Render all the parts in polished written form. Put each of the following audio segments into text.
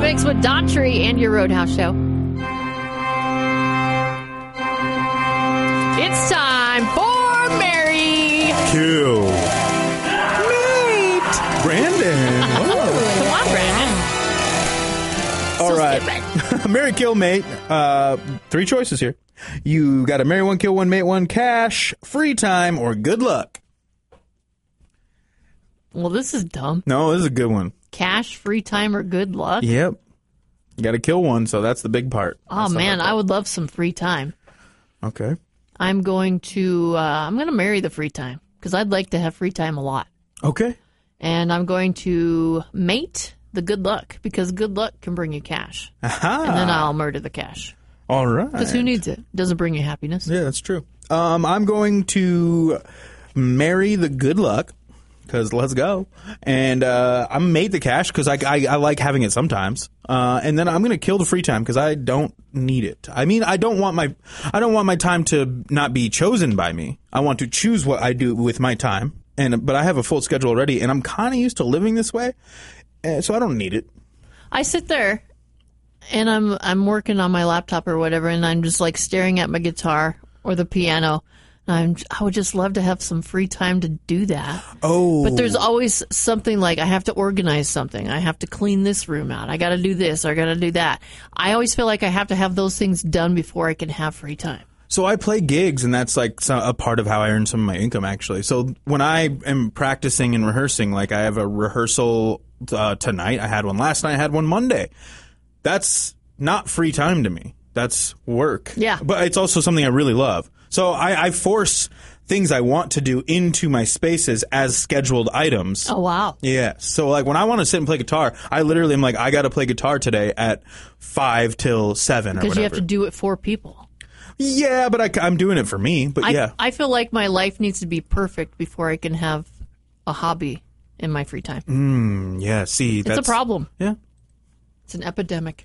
Mix with Daughtry and your Roadhouse Show. It's time for Mary. Kill. Mate. Brandon. Come on, Brandon. All right. Marry, kill, mate. 3 choices here. You got to marry one, kill one, mate one, cash, free time, or good luck. Well, this is dumb. No, this is a good one. Cash, free time, or good luck? Yep. You got to kill one, so that's the big part. Oh, man, I would love some free time. Okay. I'm going to marry the free time because I'd like to have free time a lot. Okay. And I'm going to mate the good luck because good luck can bring you cash. Aha. And then I'll murder the cash. All right. Because who needs it? It doesn't bring you happiness. Yeah, that's true. I'm going to marry the good luck because let's go. And I made the cash because I like having it sometimes. And then I'm going to kill the free time because I don't need it. I mean, I don't want my time to not be chosen by me. I want to choose what I do with my time. But I have a full schedule already, and I'm kind of used to living this way, so I don't need it. I sit there, and I'm working on my laptop or whatever, and I'm just like staring at my guitar or the piano. And I would just love to have some free time to do that. Oh. But there's always something like I have to organize something. I have to clean this room out. I got to do this. I got to do that. I always feel like I have to have those things done before I can have free time. So I play gigs, and that's like a part of how I earn some of my income, actually. So when I am practicing and rehearsing, like I have a rehearsal tonight. I had one last night. I had one Monday. That's not free time to me. That's work. Yeah. But it's also something I really love. So I force things I want to do into my spaces as scheduled items. Oh, wow. Yeah. So like when I want to sit and play guitar, I literally am like, I got to play guitar today at 5 till 7 or whatever. Because you have to do it for people. Yeah, but I'm doing it for me. But yeah. I feel like my life needs to be perfect before I can have a hobby in my free time. Yeah, see. It's a problem. Yeah. It's an epidemic.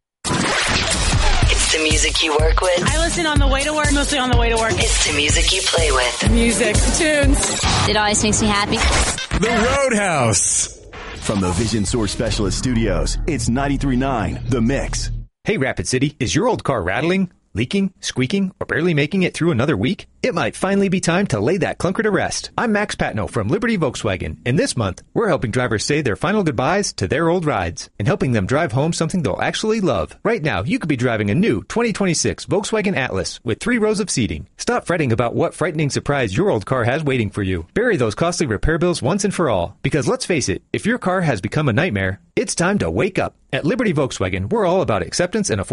It's the music you work with. I listen on the way to work, mostly on the way to work. It's the music you play with. Music, tunes. It always makes me happy. The Roadhouse. From the Vision Source Specialist Studios, it's 93.9 The Mix. Hey, Rapid City, is your old car rattling, leaking, squeaking, or barely making it through another week? It might finally be time to lay that clunker to rest. I'm Max Patno from Liberty Volkswagen, and this month, we're helping drivers say their final goodbyes to their old rides and helping them drive home something they'll actually love. Right now, you could be driving a new 2026 Volkswagen Atlas with 3 rows of seating. Stop fretting about what frightening surprise your old car has waiting for you. Bury those costly repair bills once and for all, because let's face it, if your car has become a nightmare, it's time to wake up. At Liberty Volkswagen, we're all about acceptance and affordability.